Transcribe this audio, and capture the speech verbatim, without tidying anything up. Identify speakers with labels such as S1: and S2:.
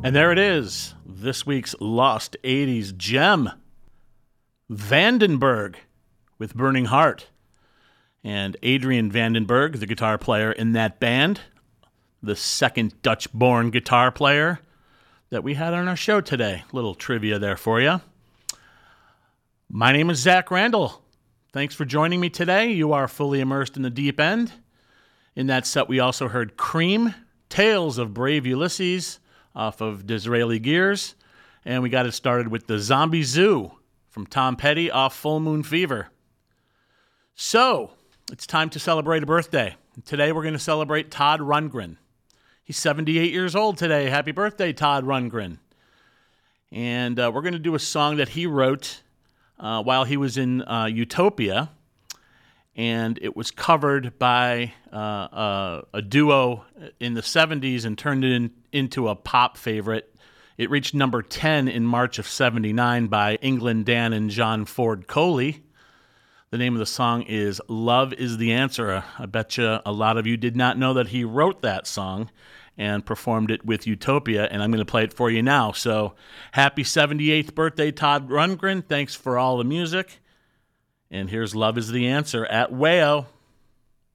S1: And there it is, this week's Lost eighties gem, Vandenberg with Burning Heart. And Adrian Vandenberg, the guitar player in that band, the second Dutch-born guitar player that we had on our show today. Little trivia there for you. My name is Zach Randall. Thanks for joining me today. You are fully immersed in the deep end. In that set, we also heard Cream, Tales of Brave Ulysses, off of Disraeli Gears, and we got it started with the Zombie Zoo from Tom Petty off Full Moon Fever. So, it's time to celebrate a birthday. Today we're going to celebrate Todd Rundgren. He's seventy-eight years old today. Happy birthday, Todd Rundgren. And uh, we're going to do a song that he wrote uh, while he was in uh, Utopia, and it was covered by uh, uh, a duo in the seventies and turned it in, into a pop favorite. It reached number ten in March of seventy-nine by England Dan and John Ford Coley. The name of the song is Love is the Answer. I bet you a lot of you did not know that he wrote that song and performed it with Utopia, and I'm going to play it for you now. So, happy seventy-eighth birthday, Todd Rundgren. Thanks for all the music. And here's Love is the Answer at Wayo.